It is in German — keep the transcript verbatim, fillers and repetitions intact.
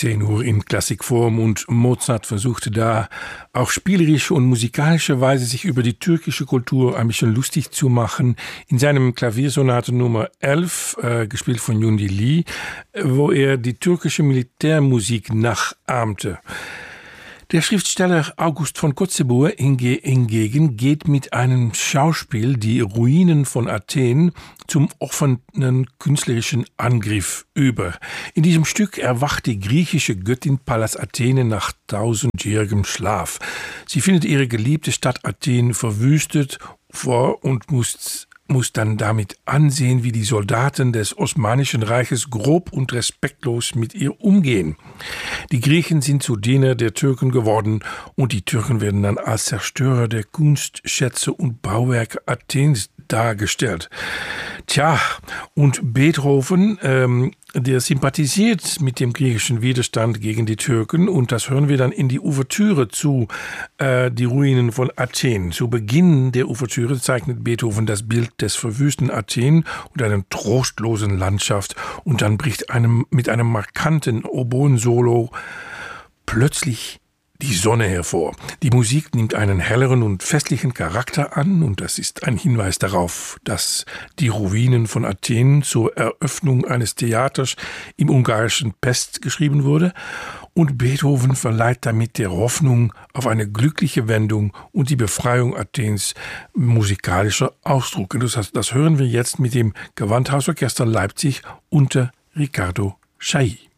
zehn Uhr in Klassikform und Mozart versuchte da auf spielerische und musikalische Weise sich über die türkische Kultur ein bisschen lustig zu machen. In seinem Klaviersonate Nummer elf, äh, gespielt von Yundi Lee, wo er die türkische Militärmusik nachahmte. Der Schriftsteller August von Kotzebue hingegen geht mit einem Schauspiel die Ruinen von Athen zum offenen künstlerischen Angriff über. In diesem Stück erwacht die griechische Göttin Pallas Athene nach tausendjährigem Schlaf. Sie findet ihre geliebte Stadt Athen verwüstet vor und muss muss dann damit ansehen, wie die Soldaten des Osmanischen Reiches grob und respektlos mit ihr umgehen. Die Griechen sind zu Diener der Türken geworden und die Türken werden dann als Zerstörer der Kunstschätze und Bauwerke Athens dargestellt. Tja, und Beethoven, ähm, der sympathisiert mit dem griechischen Widerstand gegen die Türken und das hören wir dann in die Ouvertüre zu äh, die Ruinen von Athen. Zu Beginn der Ouvertüre zeichnet Beethoven das Bild des verwüsten Athen und einer trostlosen Landschaft und dann bricht einem mit einem markanten Oboen-Solo plötzlich die Sonne hervor. Die Musik nimmt einen helleren und festlichen Charakter an und das ist ein Hinweis darauf, dass die Ruinen von Athen zur Eröffnung eines Theaters im ungarischen Pest geschrieben wurde und Beethoven verleiht damit der Hoffnung auf eine glückliche Wendung und die Befreiung Athens musikalischer Ausdruck. Und das, das hören wir jetzt mit dem Gewandhausorchester Leipzig unter Riccardo Chailly.